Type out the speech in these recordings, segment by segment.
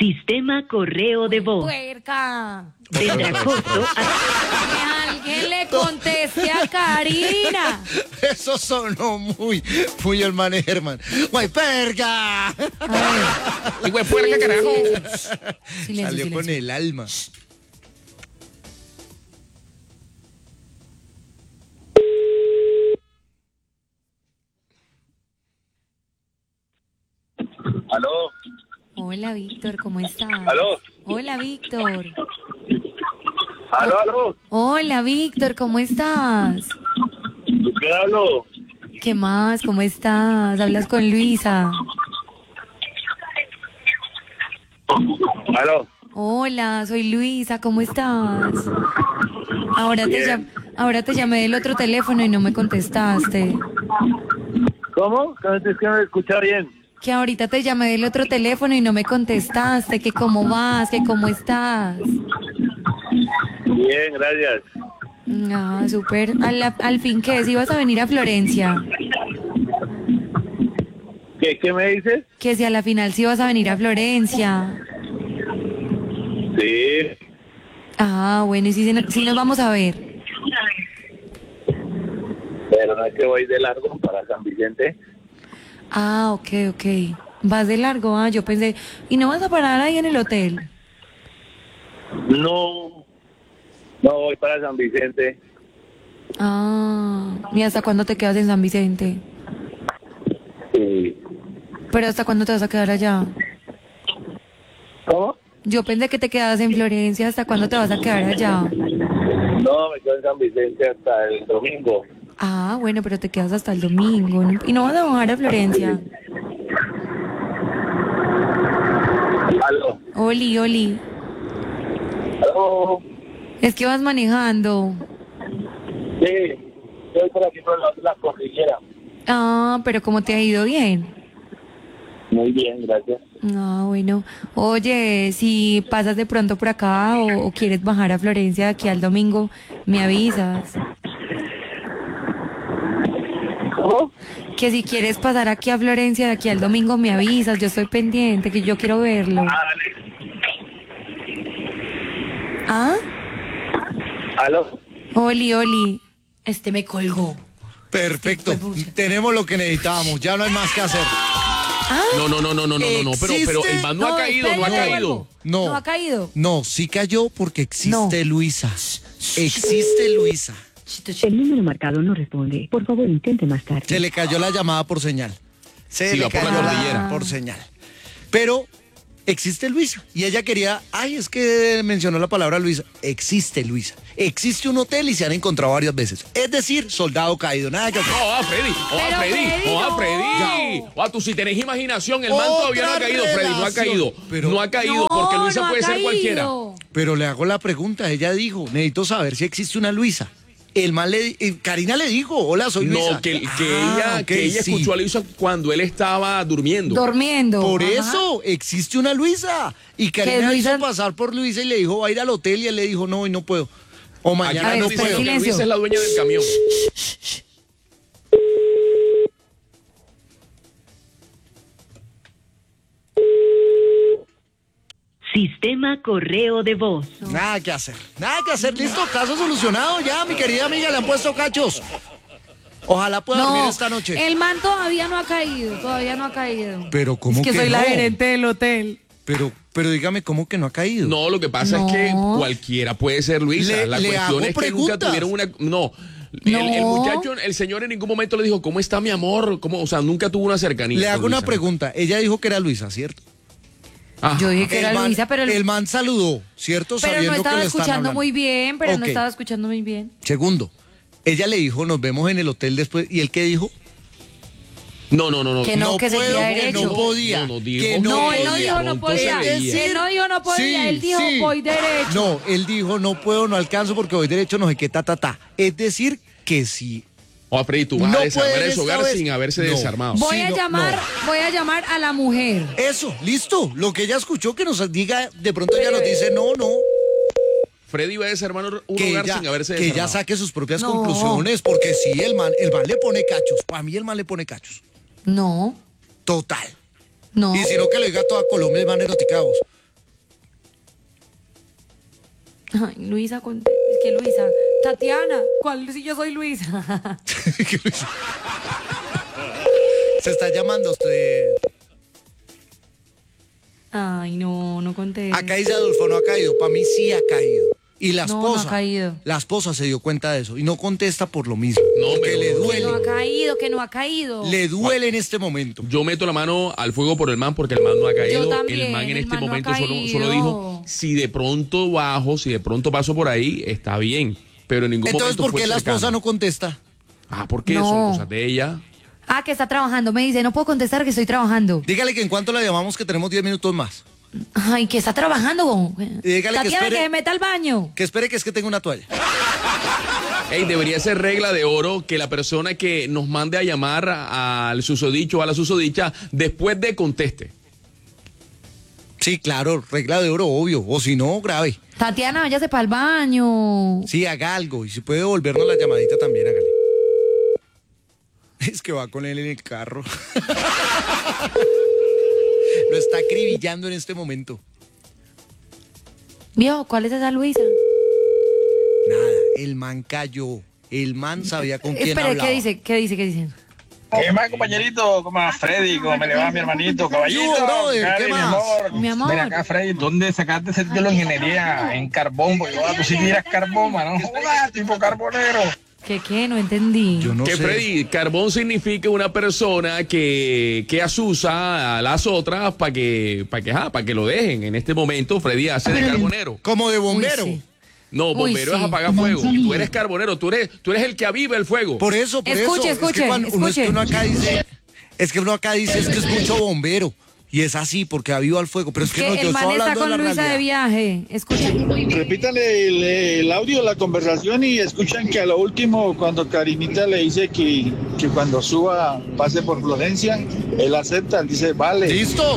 Sistema correo de voz. Puerca. Tendrá costo. Que alguien le conteste a Karina. Eso sonó muy el man Herman. ¡Guay, perga! Y güey, puerca, carajo. Silencio, Salió con silencio. el alma. ¿Aló? Hola, Víctor, ¿cómo estás? ¿Aló? Hola, Víctor. ¿Aló? Hola, Víctor, ¿cómo estás? ¿Qué hablo? ¿Qué más? ¿Cómo estás? Hablas con Luisa. ¿Aló? Hola, soy Luisa, ¿cómo estás? Ahora te llamé del otro teléfono y no me contestaste. ¿Cómo? Es que no me escucha bien. Que ahorita te llamé del otro teléfono y no me contestaste, que cómo vas, que cómo estás. Bien, gracias. Ah, súper. Al fin, ¿qué? ¿Si vas a venir a Florencia? ¿Qué me dices? Que si a la final sí vas a venir a Florencia. Sí. Ah, bueno, y si nos vamos a ver. Pero no es que voy de largo para San Vicente. Ah, ok. Vas de largo, yo pensé. ¿Y no vas a parar ahí en el hotel? No voy para San Vicente. Ah, ¿y hasta cuándo te quedas en San Vicente? Sí. ¿Pero hasta cuándo te vas a quedar allá? ¿Cómo? Yo pensé que te quedabas en Florencia, ¿hasta cuándo te vas a quedar allá? No, me quedo en San Vicente hasta el domingo. Ah, bueno, pero te quedas hasta el domingo, ¿no? ¿Y no vas a bajar a Florencia? ¿Aló? Oli. ¿Aló? Es que vas manejando. Sí, estoy por aquí por la cordillera. Ah, pero ¿cómo te ha ido? Bien. Muy bien, gracias. Ah, bueno. Oye, si pasas de pronto por acá o quieres bajar a Florencia de aquí al domingo, me avisas. ¿Cómo? Que si quieres pasar aquí a Florencia de aquí al domingo, me avisas. Yo estoy pendiente, que yo quiero verlo. Dale. ¿Ah? ¿Aló? Oli. Este me colgó. Perfecto. Tenemos lo que necesitábamos. Ya no hay más que hacer. No, pero el man no ha caído, espera, no ha ya caído. vuelvo. No. No ha caído. No, sí cayó porque existe No. Luisa. Existe Luisa. El número marcado no responde. Por favor, intente más tarde. Se le cayó la llamada por señal. Se Sí, le va por la cayó cordillera. por señal. Pero existe Luisa. Y ella quería, es que mencionó la palabra Luisa. Existe Luisa. Existe un hotel y se han encontrado varias veces. Es decir, soldado caído. Nada que hacer. Freddy. Tú si tenés imaginación, el man todavía no ha caído, Freddy, no ha caído. Pero- no ha caído, porque Luisa no ha puede ser caído. cualquiera. Pero le hago la pregunta. Ella dijo, necesito saber si existe una Luisa. El man Karina le dijo, hola, soy Luisa. No, que Ok, ella sí. escuchó a Luisa cuando él estaba durmiendo. Durmiendo. Por Ajá. eso existe una Luisa. Y Karina Luisa? hizo pasar por Luisa y le dijo, va a ir al hotel. Y él le dijo, no, hoy no puedo. O Aquí mañana ver, no dicen puedo. que silencio. Luisa es la dueña del camión. Sistema correo de voz. Nada que hacer. Listo, caso solucionado ya, mi querida amiga. Le han puesto cachos. Ojalá pueda dormir esta noche. El man todavía no ha caído. Pero ¿cómo Es que soy no? la gerente del hotel. Pero dígame, ¿cómo que no ha caído? No, lo que pasa No. es que cualquiera puede ser Luisa. La Le cuestión hago es que preguntas. nunca tuvieron una... No. El muchacho, el señor en ningún momento le dijo, ¿cómo está mi amor? O sea, nunca tuvo una cercanía. Le con hago una Luisa. pregunta. Ella dijo que era Luisa, ¿cierto? Ajá. Yo dije que era man, Luisa, pero el man saludó, ¿cierto? no Sabiendo que estaba le están escuchando hablando. muy bien, pero no Ok. estaba escuchando muy bien. Segundo, ella le dijo, nos vemos en el hotel después. ¿Y él qué dijo? No. Que no, que puedo, seguía que derecho. no podía. No dijo. que No, él no podía. dijo no podía. Entonces, Él no dijo no podía, Sí, él dijo sí. voy derecho. No, él dijo, no puedo, no alcanzo porque voy derecho, no sé qué, ta. Es decir, que sí. Freddy, tú vas No a desarmar puede ese hogar esta vez. sin haberse No. desarmado. Voy Sí, a no, llamar a la mujer. Eso, listo. Lo que ella escuchó, que nos diga, de pronto ella nos dice, no. Freddy va a desarmar un Que hogar ella, sin haberse que desarmado. ella saque sus propias No. conclusiones, porque sí, el man le pone cachos. Para mí el man le pone cachos. No. Total. No. Y si no, que lo diga toda Colombia, el man eroticados. Ay, Luisa, es que Luisa. Tatiana, ¿cuál si yo soy Luisa? Se está llamando usted. Ay, no contesta. Acá dice Adolfo, no ha caído. Para mí sí ha caído. Y la No, esposa. no ha caído. La esposa se dio cuenta de eso y no contesta por lo mismo. No, porque pero- le Que duele. no ha caído, que no ha caído. Le duele en este momento. Yo meto la mano al fuego por el man porque el man no ha caído. Yo también, el man en el este man no ha momento solo caído. dijo, si de pronto bajo, si de pronto paso por ahí, está bien. Pero en ningún Entonces, momento ¿por fue qué la esposa cercano. no contesta? Ah, porque No. son cosas de ella. Ah, que está trabajando. Me dice, no puedo contestar que estoy trabajando. Dígale que en cuanto la llamamos que tenemos 10 minutos más. Ay, que está trabajando. dígale que Tatiana, espere. que se meta al baño. Que espere que es que tengo una toalla. Ey, debería ser regla de oro que la persona que nos mande a llamar al susodicho o a la susodicha después de conteste. Sí, claro, regla de oro, obvio. O si no, grave. Tatiana, váyase para el baño. Sí, haga algo. Y si puede devolvernos la llamadita también, hágale. Es que va con él en el carro. Lo está acribillando en este momento. Viejo, ¿cuál es esa Luisa? Nada, el man cayó. El man sabía con quién Espere, hablaba. ¿qué dice? ¿Qué dice? ¿Qué más, compañerito? ¿Cómo va Freddy? ¿Cómo me le va mi hermanito? Caballito. Yo, brother, Cari, ¿qué mi más? amor. Mi amor. Ven acá, Freddy. ¿Dónde sacaste ese título de ingeniería? En carbón, porque tú sí tiras carbón, mano. Joda, tipo carbonero. ¿Qué? No entendí. Yo no que sé. Freddy, carbón significa una persona que asusa a las otras para que lo dejen. En este momento, Freddy hace de carbonero. Como de bombero. Uy, sí. No, Uy, bombero sí. es apagar fuego. Tú eres carbonero, tú eres el que aviva el fuego. Por eso. Escuche, Es que escuche, cuando escuche. uno acá dice, es que es mucho bombero. Y es así, porque aviva el fuego. Pero es que Que no, yo el man estoy está hablando con de la Luisa de realidad. viaje. Escuchen. Repítale el audio de la conversación y escuchan que a lo último, cuando Karinita le dice que cuando suba pase por Florencia, él acepta, él dice, vale, ¿Listo?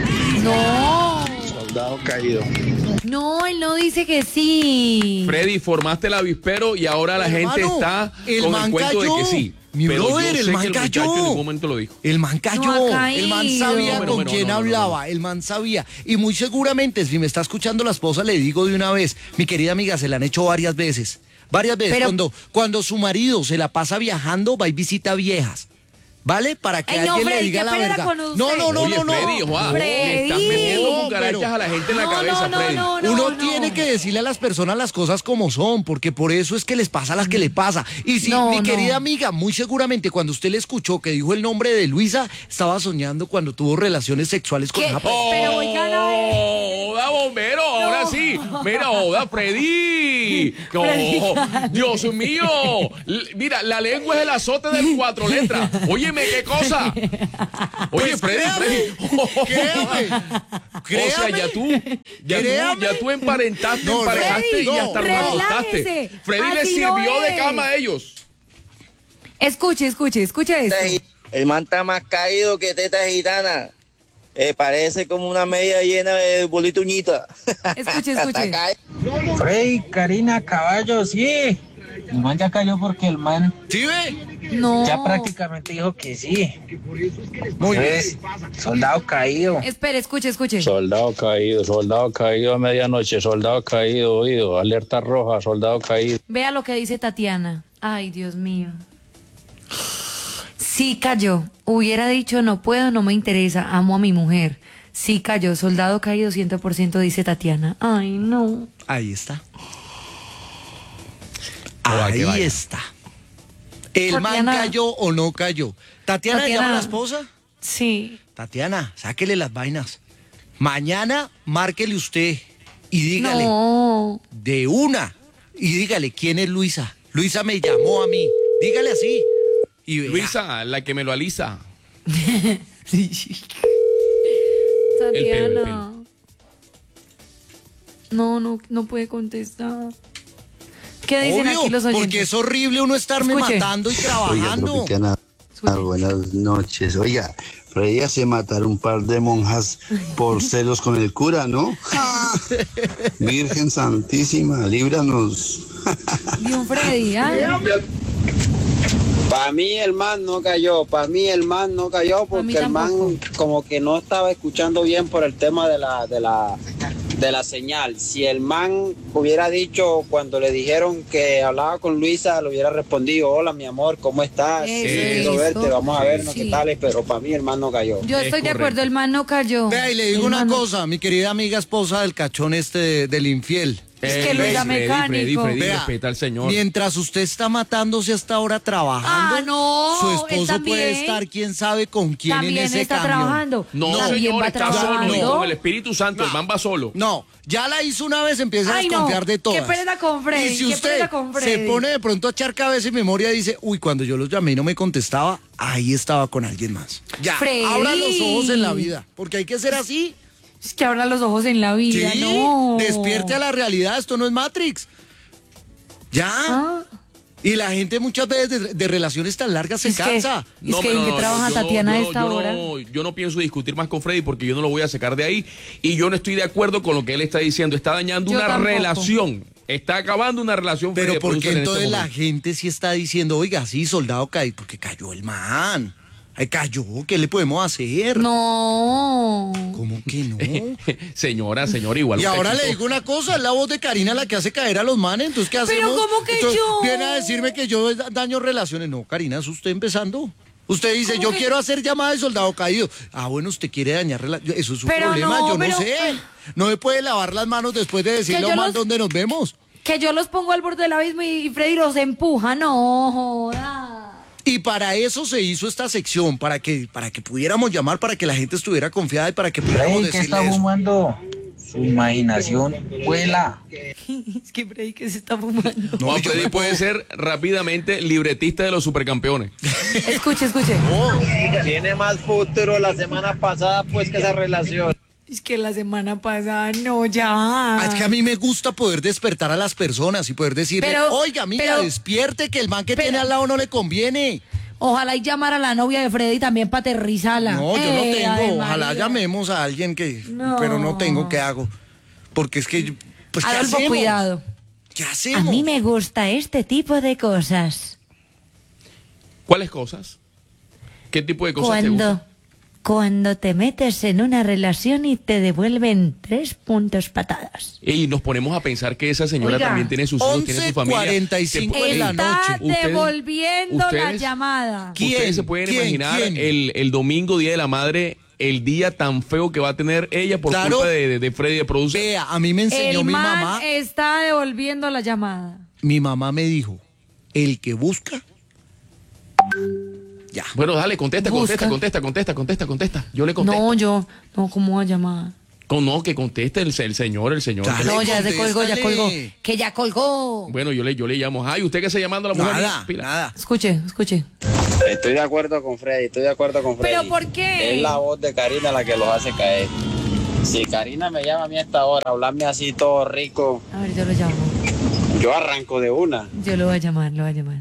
No. soldado caído. No, él no dice que sí. Freddy, formaste el avispero y ahora la gente Hermano, está el con man el cuento cayó. de que sí. Mi Pero brother, yo el sé man que el cayó. muchacho en ningún momento lo dijo. El man cayó, No ha el man caído. sabía No, con no, quién no, no, hablaba, no. el man sabía. Y muy seguramente, si me está escuchando la esposa, le digo de una vez, mi querida amiga, se la han hecho varias veces. Varias veces. Pero- Cuando su marido se la pasa viajando, va y visita viejas. ¿Vale? Para que Ay, no, alguien le Freddy, diga qué la pena verdad. con usted. No, Oye, Freddy, Juan, le estás Freddy. metiendo No, cucarachas pero- a la gente en la No, cabeza, no, Freddy. no, Uno no. tiene que decirle a las personas las cosas como son, porque por eso es que les pasa a las que le pasa. Y si No, mi no. querida amiga, muy seguramente cuando usted le escuchó que dijo el nombre de Luisa, estaba soñando cuando tuvo relaciones sexuales con ¿Qué? esa persona. Pero oigan, a ver. ¡Hola, bombero! Ahora sí. Mira, hola, Freddy. No, Freddy. Dios mío. Mira, la lengua es el azote de 4 letras. Óyeme, ¿qué cosa? Oye, Pues Freddy, créame, Freddy. créame, O sea, créame. ya Créame. tú emparentaste, No, emparejaste Freddy, y hasta no, nos acostaste. relájese. Freddy le Así no sirvió de es. cama a ellos. Escuche esto. El man está más caído que teta gitana. Parece como una media llena de bolituñita. Escuche. Está caído. Freddy, Karina, caballo, sí. El man ya cayó porque el man ¿Sí ve? No. ya prácticamente dijo que sí. Muy bien. Entonces, soldado caído. Espere, escuche. Soldado caído a medianoche, soldado caído, oído, alerta roja, soldado caído. Vea lo que dice Tatiana. Ay, Dios mío. Sí cayó. Hubiera dicho, no puedo, no me interesa, amo a mi mujer. Sí cayó, soldado caído 100%, dice Tatiana. Ay, no. Ahí está. Oa, qué Ahí vaina. está. ¿El man Tatiana. cayó o no cayó? ¿Tatiana le llama a la esposa? Sí. Tatiana, sáquele las vainas. Mañana márquele usted y dígale No. de una. Y dígale quién es Luisa. Luisa me llamó a mí. Dígale así. Y verá. Luisa, la que me lo alisa. Tatiana. No puede contestar. ¿Qué dicen Obvio, aquí los oyentes? porque es horrible uno estarme Escuche. matando y Oiga, trabajando. Tropicana, buenas noches. Oiga, Freddy hace matar un par de monjas por celos con el cura, ¿no? Virgen Santísima, líbranos. Y un Freddy, ¿ah? Para mí el man no cayó, Pa' mí porque el man tampoco. como que no estaba escuchando bien por el tema de la de la señal. Si el man hubiera dicho cuando le dijeron que hablaba con Luisa, le hubiera respondido, hola mi amor, ¿cómo estás? Quiero verte, vamos a vernos, Sí. qué tal, pero para mí el man no cayó. Yo estoy de acuerdo, el man no cayó. Vea, y le digo El una man no- cosa, mi querida amiga esposa del cachón del infiel. Es que Luisa mecánico. Freddy, Vea, respeta al señor. mientras usted está matándose hasta ahora trabajando, Ah, no, su él esposo también. puede estar quién sabe con quién También en ese está camión. trabajando. No, También señor, va está solo. trabajando. Y con el Espíritu Santo, el man va solo. No, ya la hizo una vez, empieza a Ay, no, desconfiar de todas. qué pereza con Freddy, Y si qué usted pereza con se Freddy. pone de pronto a echar cabeza y memoria y dice, uy, cuando yo los llamé y no me contestaba, ahí estaba con alguien más. Ya, Freddy. abra los ojos en la vida, porque hay que ser así. Es que abra los ojos en la vida, Sí, no. despierte a la realidad, esto no es Matrix. Ya. Ah. Y la gente muchas veces de relaciones tan largas se Es que- cansa. Es que ¿en qué trabaja Tatiana a esta hora? Yo no pienso discutir más con Freddy porque yo no lo voy a sacar de ahí y yo no estoy de acuerdo con lo que él está diciendo. Está dañando Yo una tampoco. relación. Está acabando una relación. Pero Freddy ¿por qué Producer, en este entonces la momento. gente sí está diciendo, oiga, sí, soldado caído? Porque cayó el man. Ay, cayó, ¿qué le podemos hacer? No. ¿Cómo que no? Señora, igual. Y un ahora cachito. le digo una cosa, es la voz de Karina la que hace caer a los manes, entonces ¿qué Pero hacemos? ¿cómo que Entonces, yo? viene a decirme que yo daño relaciones. No, Karina, es usted empezando. Usted dice, yo quiero hacer llamada de soldado caído. Ah, bueno, usted quiere dañar relaciones. Eso es un Pero problema, no, yo pero- no sé. No me puede lavar las manos después de decirle yo a un man los- dónde nos vemos. Que yo los pongo al borde del abismo y Freddy los empuja, no joda. Y para eso se hizo esta sección, para que pudiéramos llamar, para que la gente estuviera confiada y para que pudiéramos Freddy, ¿qué decirle está eso. fumando? Su imaginación vuela. Es que Freddy que se está fumando. No, Juan yo Freddy me puede ser rápidamente libretista de los supercampeones. Escuche. Tiene más futuro la semana pasada pues que esa relación. Es que la semana pasada no, ya. Ah, es que a mí me gusta poder despertar a las personas y poder decirle, Pero- oiga, amiga, pero- despierte, que el man que pero- tiene al lado no le conviene. Ojalá y llamar a la novia de Freddy también para aterrizarla. No, yo no Ave tengo. Ojalá María. llamemos a alguien que... No. Pero no tengo, ¿qué hago? Porque es que... Pues, ¿qué Adolfo, hacemos? cuidado. ¿Qué A hacemos? mí me gusta este tipo de cosas. ¿Cuáles cosas? ¿Qué tipo de cosas te gustan? Cuando te metes en una relación y te devuelven 3 puntos patadas. Y nos ponemos a pensar que esa señora Oiga, también tiene sus hijos, tiene su familia. 11:45 Se puede- de la Está noche. devolviendo la ustedes- llamada. ¿Quién? Ustedes se pueden ¿Quién? imaginar ¿Quién? el domingo, Día de la Madre, el día tan feo que va a tener ella por Claro. culpa de Freddy de Producer. Vea, a mí me enseñó El mi man mamá. está devolviendo la llamada. Mi mamá me dijo, el que busca... Ya. Bueno, dale, contesta. Yo le contesto. No, ¿cómo va a llamar? No, que conteste el señor. Dale, No, ya se colgó, ya contéstale. colgó. Que ya colgó. Bueno, yo le llamo. Ay, ¿usted qué está llamando a la mujer? Nada, Pila. nada. Escuche. Estoy de acuerdo con Freddy, ¿Pero por qué? Es la voz de Karina la que los hace caer. Si Karina me llama a mí a esta hora, hablarme así todo rico, A ver, yo lo llamo. yo arranco de una. Yo lo voy a llamar.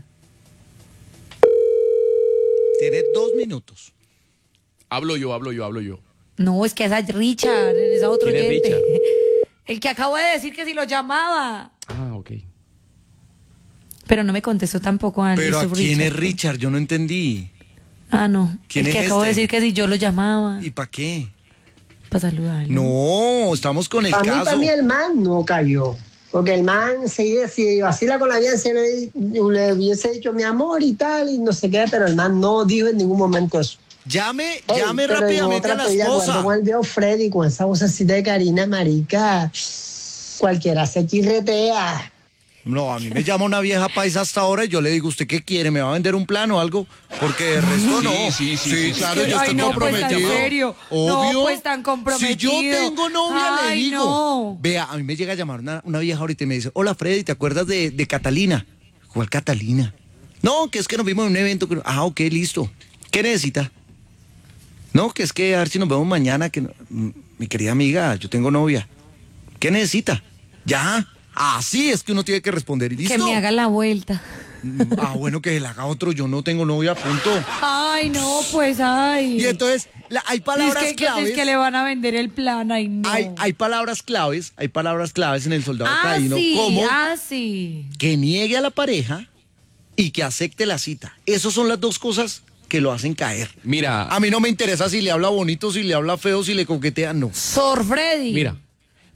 Tiene 2 minutos. Hablo yo. No, es que esa es Richard, es a otro ¿Quién es oyente. Richard? El que acabo de decir que si lo llamaba. Ah, ok. Pero no me contestó tampoco a Pero ¿a quién es Richard? Yo no entendí. Ah, no. ¿Quién el que es acabo de este? decir que si yo lo llamaba ¿Y para qué? para saludarlo. No, estamos con el caso. Para mí el man no cayó. Porque el man si vacila con la vida, se le hubiese dicho mi amor y tal, y no sé qué, pero el man no dijo en ningún momento eso. Llame Pero rápidamente a la estoy de acuerdo esposa. con el viejo Freddy, con esa vocecita de Karina, marica. Cualquiera se chirretea. No, a mí me llama una vieja paisa hasta ahora y yo le digo, ¿usted qué quiere? ¿Me va a vender un plan o algo? Porque de resto no. Sí, claro, yo Ay, estoy no, pues, comprometido. tan serio. Obvio. No, pues, tan comprometido. Si yo tengo novia, le Ay, digo. no. Vea, a mí me llega a llamar una vieja ahorita y me dice, hola Freddy, ¿te acuerdas de Catalina? ¿Cuál Catalina? No, que es que nos vimos en un evento. Ah, ok, listo. ¿Qué necesita? No, que es que a ver si nos vemos mañana. Mi querida amiga, yo tengo novia. ¿Qué necesita? Ya. Así es que uno tiene que responder. ¿Y listo? Que me haga la vuelta. Ah, bueno, que le haga otro. Yo no tengo novia, punto. Ay, no, pues, ay. Y entonces, hay palabras es que, claves. Es que le van a vender el plan, ay, no. Hay palabras claves en el soldado caíno, sí, como sí. que niegue a la pareja y que acepte la cita. Esas son las 2 cosas que lo hacen caer. Mira. A mí no me interesa si le habla bonito, si le habla feo, si le coquetea, no. Sor Freddy. Mira,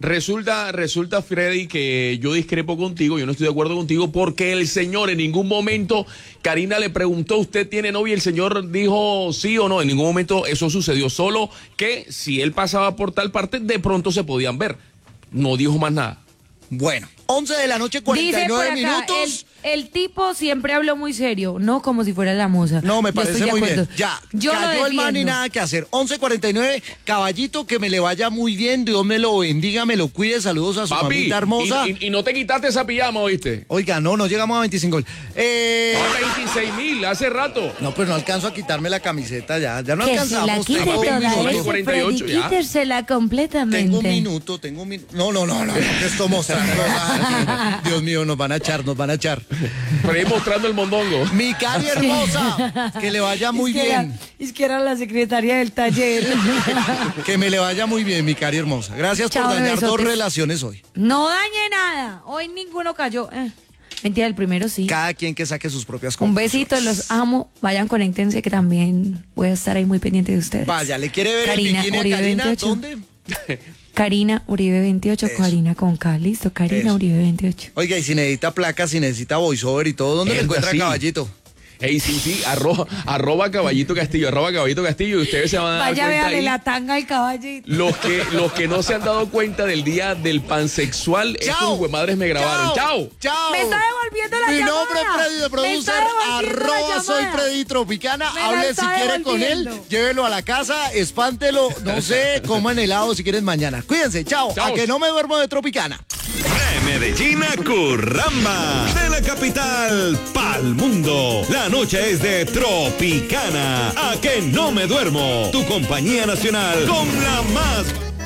Resulta, Freddy, que yo discrepo contigo, yo no estoy de acuerdo contigo, porque el señor en ningún momento, Karina le preguntó, ¿usted tiene novia? El señor dijo sí o no, en ningún momento eso sucedió, solo que si él pasaba por tal parte, de pronto se podían ver. No dijo más nada. Bueno, 11 de la noche, 49 minutos. El tipo siempre habló muy serio, no como si fuera la moza. No, me parece muy bien. Ya, yo cayó el man y nada que hacer. 11:49, caballito, que me le vaya muy bien, Dios me lo bendiga, me lo cuide, saludos a su mamita hermosa. Y no te quitaste esa pijama, ¿oíste? Oiga, no llegamos a 25.000. 26.000, hace rato. No, pues no alcanzo a quitarme la camiseta ya no que alcanzamos. Se la quite toda esa, 48 ya. Quítesela completamente. Tengo un minuto. No, que esto mostrando. Dios mío, nos van a echar. Por ahí mostrando el mondongo. Mi Cari hermosa, que le vaya muy bien. Es que era la secretaria del taller. Que me le vaya muy bien, mi Cari hermosa. Gracias por dañar dos relaciones hoy. No dañé nada. Hoy ninguno cayó. Mentira, el primero sí. Cada quien que saque sus propias Un conclusiones. besito, los amo. Vayan, conéctense, que también voy a estar ahí muy pendiente de ustedes. Vaya, ¿le quiere ver Karina, el bikini Uribe a Karina? 28. ¿Dónde? Karina Uribe 28, Eso. Karina con K, listo, Karina Eso. Uribe 28. Oiga, y si necesita placas, si necesita voiceover y todo, ¿dónde le encuentra Sí. Caballito? Ey, sí, arroba Caballito Castillo, y ustedes se van a dar Vaya, cuenta véale ahí. la tanga al caballito. Los que no se han dado cuenta del día del pansexual, estos huemadres me grabaron. ¡Chao! Me está devolviendo la Mi llamada. nombre es Freddy de Producer, @soy Freddy Tropicana. Me la Hable si está quiere con él, devolviendo. llévelo a la casa, espántelo, no sé, coman helado si quieren mañana. Cuídense, chao. A que no me duermo de Tropicana. De Medellín a Curramba, de la capital pa'l mundo. La noche es de Tropicana. A que no me duermo. Tu compañía nacional con la más